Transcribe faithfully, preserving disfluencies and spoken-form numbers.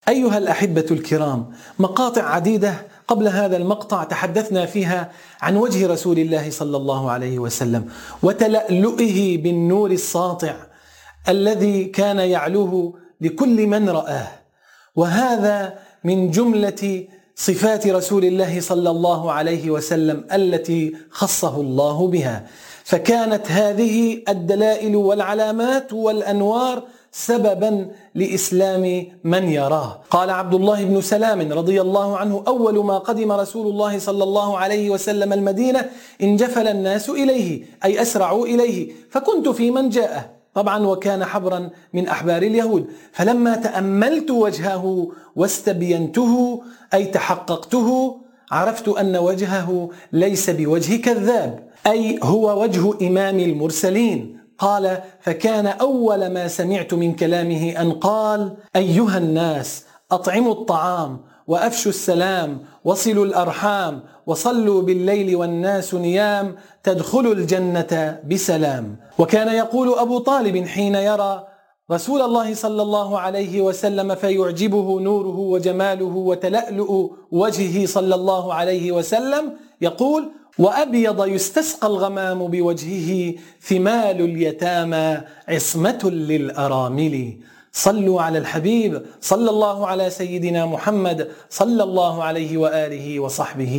أيها الأحبة الكرام، مقاطع عديدة قبل هذا المقطع تحدثنا فيها عن وجه رسول الله صلى الله عليه وسلم وتلألؤه بالنور الساطع الذي كان يعلوه لكل من رآه، وهذا من جملة صفات رسول الله صلى الله عليه وسلم التي خصه الله بها، فكانت هذه الدلائل والعلامات والأنوار سببا لإسلام من يراه. قال عبد الله بن سلام رضي الله عنه: أول ما قدم رسول الله صلى الله عليه وسلم المدينة انجفل الناس إليه، أي أسرعوا إليه، فكنت في من جاءه، طبعا وكان حبرا من أحبار اليهود، فلما تأملت وجهه واستبينته أي تحققته عرفت أن وجهه ليس بوجه كذاب، أي هو وجه إمام المرسلين. قال: فكان أول ما سمعت من كلامه أن قال: أيها الناس، أطعموا الطعام وأفشوا السلام وصلوا الأرحام وصلوا بالليل والناس نيام تدخلوا الجنة بسلام. وكان يقول أبو طالب حين يرى رسول الله صلى الله عليه وسلم فيعجبه نوره وجماله وتلألؤ وجهه صلى الله عليه وسلم، يقول: وأبيض يستسقى الغمام بوجهه ثمال اليتامى عصمة للأرامل. صلوا على الحبيب صلى الله على سيدنا محمد صلى الله عليه وآله وصحبه